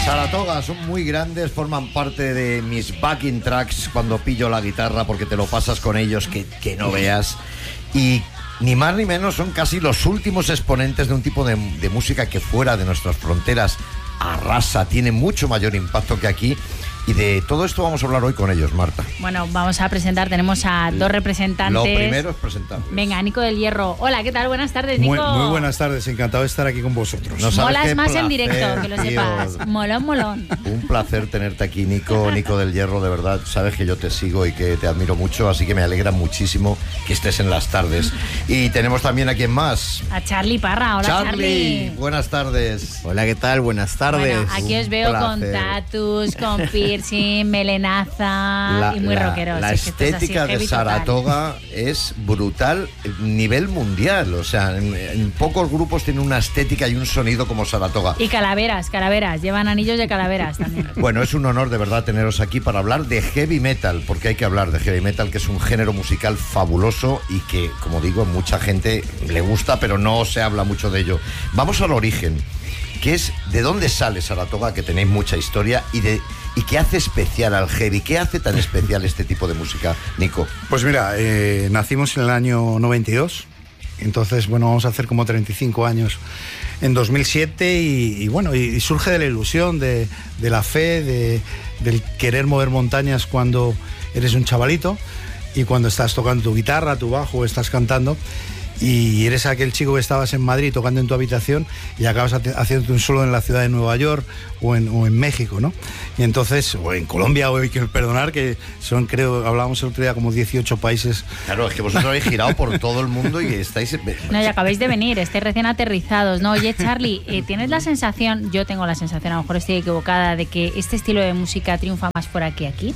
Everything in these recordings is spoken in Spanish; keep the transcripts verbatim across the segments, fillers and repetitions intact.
Saratoga son muy grandes, forman parte de mis backing tracks cuando pillo la guitarra, porque te lo pasas con ellos que, que no veas. Y ni más ni menos son casi los últimos exponentes de un tipo de, de música que fuera de nuestras fronteras arrasa, tiene mucho mayor impacto que aquí. Y de todo esto vamos a hablar hoy con ellos, Marta. Bueno, vamos a presentar, tenemos a dos representantes. Lo primero es presentarles. Venga, Nico del Hierro. Hola, ¿qué tal? Buenas tardes, Nico. Muy, muy buenas tardes, encantado de estar aquí con vosotros. No Molas más placer, en directo, que lo tío. sepas. Molón, molón. Un placer tenerte aquí, Nico, Nico del Hierro, de verdad. Sabes que yo te sigo y que te admiro mucho, así que me alegra muchísimo que estés en las tardes. Y tenemos también a quién más. A Charlie Parra. Hola, Charlie, Charlie. buenas tardes. Hola, ¿qué tal? Buenas tardes. Bueno, aquí os veo con placer. tatus, con piercing, melenaza y muy la, rockeros. La Es que esto es así, estética de heavy total. Saratoga es brutal, nivel mundial. O sea, en, en pocos grupos tienen una estética y un sonido como Saratoga. Y calaveras, calaveras. Llevan anillos de calaveras también. Bueno, es un honor de verdad teneros aquí para hablar de heavy metal, porque hay que hablar de heavy metal, que es un género musical fabuloso y que, como digo, mucha gente le gusta, pero no se habla mucho de ello. Vamos al origen, que es de dónde sale Saratoga, que tenéis mucha historia, y de y qué hace especial al heavy, qué hace tan especial este tipo de música, Nico. Pues mira, eh, nacimos en el año noventa y dos, entonces, bueno, vamos a hacer como treinta y cinco años en dos mil siete y, y bueno, y, y surge de la ilusión, de, de la fe, de, del querer mover montañas cuando eres un chavalito y cuando estás tocando tu guitarra, tu bajo, o estás cantando. Y eres aquel chico que estabas en Madrid tocando en tu habitación y acabas haciéndote un solo en la ciudad de Nueva York o en, o en México, ¿no? Y entonces, o en Colombia, o hay que perdonar, que son, creo, hablábamos el otro día, como dieciocho países. Claro, es que vosotros habéis girado por todo el mundo y estáis... No, y acabáis de venir, estáis recién aterrizados, ¿no? Oye, Charlie, eh, ¿tienes la sensación, yo tengo la sensación, a lo mejor estoy equivocada, de que este estilo de música triunfa más fuera que aquí?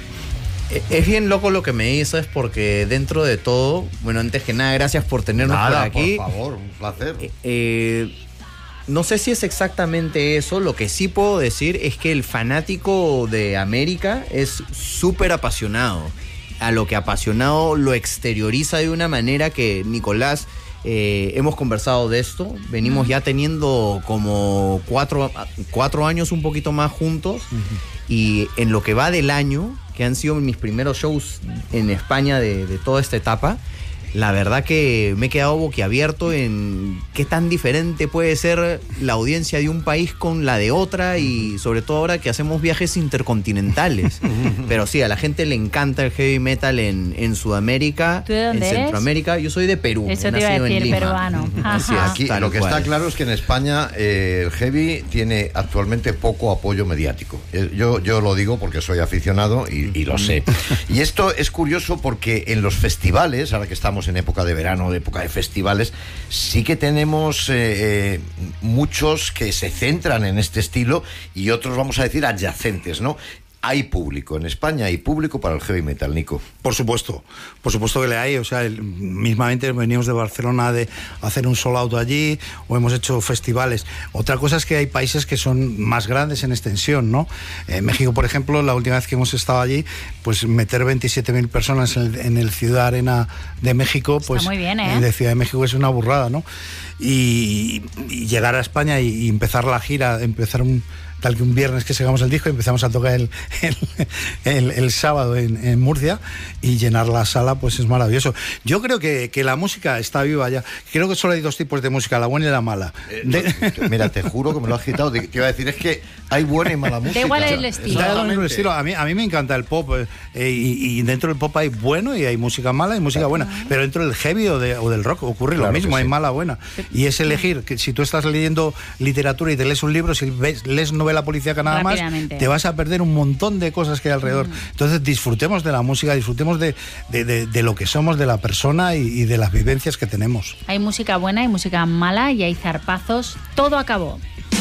Es bien loco lo que me dices porque dentro de todo, bueno, antes que nada, gracias por tenernos Nada, por aquí. por favor, un placer. Eh, eh, no sé si es exactamente eso, lo que sí puedo decir es que el fanático de América es súper apasionado. A lo que apasionado lo exterioriza de una manera que, Nicolás, eh, hemos conversado de esto, venimos ya teniendo como cuatro, cuatro años un poquito más juntos. Uh-huh. Y en lo que va del año, que han sido mis primeros shows en España de, de toda esta etapa, la verdad que me he quedado boquiabierto en qué tan diferente puede ser la audiencia de un país con la de otra, y sobre todo ahora que hacemos viajes intercontinentales. Pero sí, a la gente le encanta el heavy metal en, en Sudamérica, ¿Tú de dónde en eres? Centroamérica. Yo soy de Perú. Eso te iba a decir, peruano. Así, aquí, Tal lo que cual. está claro es que en España eh, el heavy tiene actualmente poco apoyo mediático. Eh, Yo, yo lo digo porque soy aficionado y, y lo sé. Y esto es curioso porque en los festivales, ahora que estamos en época de verano, de época de festivales, sí que tenemos eh, eh, muchos que se centran en este estilo y otros, vamos a decir, adyacentes, ¿no? Hay público, en España hay público para el heavy metal, Nico. Por supuesto, por supuesto que le hay, o sea, el, mismamente venimos de Barcelona de hacer un sold out allí, o hemos hecho festivales. Otra cosa es que hay países que son más grandes en extensión, ¿no? En México, por ejemplo, la última vez que hemos estado allí, pues meter veintisiete mil personas en el, en el Ciudad Arena de México, pues está muy bien, ¿eh? De Ciudad de México es una burrada, ¿no? Y, y llegar a España y, y empezar la gira, empezar un... tal que un viernes que sacamos el disco y empezamos a tocar el, el, el, el sábado en, en Murcia y llenar la sala, pues es maravilloso. Yo creo que, que la música está viva ya. Creo que solo hay dos tipos de música, la buena y la mala. Eh, de... no, mira, te juro que me lo has quitado. Te iba a decir, es que hay buena y mala música. Da igual el estilo. Da igual el estilo. A mí, a mí me encanta el pop eh, y, y dentro del pop hay bueno y hay música mala y música buena. Pero dentro del heavy o, de, o del rock ocurre Claro lo mismo, sí. hay mala o buena. Y es elegir, que si tú estás leyendo literatura y te lees un libro, si ves, lees novela policíaca nada más, te vas a perder un montón de cosas que hay alrededor. Mm. Entonces disfrutemos de la música, disfrutemos de, de, de, de lo que somos, de la persona y, y de las vivencias que tenemos. Hay música buena, hay música mala y hay zarpazos. Todo acabó.